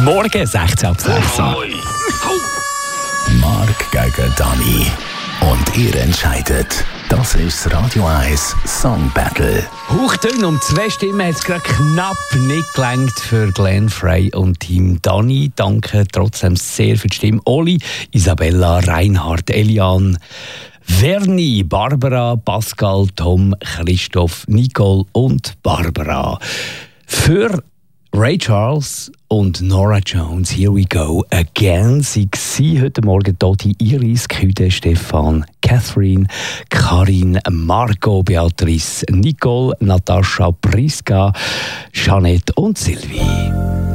Morgen, 16 ab 6. Marc gegen Dani. Und ihr entscheidet. Das ist das Radio 1 Song Battle. Hauchdünn, um 2 Stimmen hat es gerade knapp nicht gelangt für Glenn Frey und Team Dani. Danke trotzdem sehr für die Stimme. Oli, Isabella, Reinhard, Elian, Verni, Barbara, Pascal, Tom, Christoph, Nicole und Barbara. Für Ray Charles und Nora Jones, Here We Go Again. Sie waren heute Morgen Dodi, Iris, Küde, Stefan, Catherine, Karin, Marco, Beatrice, Nicole, Natascha, Priska, Jeanette und Sylvie.